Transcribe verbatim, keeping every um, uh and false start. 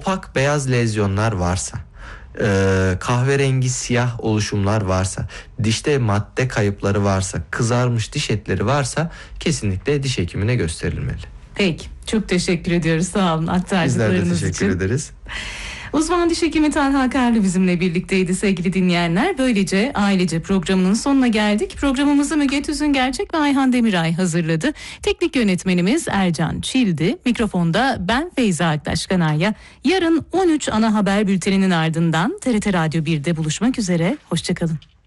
opak beyaz lezyonlar varsa, Ee, kahverengi siyah oluşumlar varsa, dişte madde kayıpları varsa, kızarmış diş etleri varsa kesinlikle diş hekimine gösterilmeli. Peki, çok teşekkür ediyoruz, sağ olun aktardıklarınız için. Bizler de teşekkür için. ederiz. Uzman diş hekimi Talha Karlı bizimle birlikteydi sevgili dinleyenler. Böylece ailece programının sonuna geldik. Programımızı Müge Tüzün Gerçek ve Ayhan Demiray hazırladı. Teknik yönetmenimiz Ercan Çildi. Mikrofonda ben Feyza Aktaş Kanarya. Yarın on üç ana haber bülteninin ardından T R T Radyo birde buluşmak üzere. Hoşçakalın.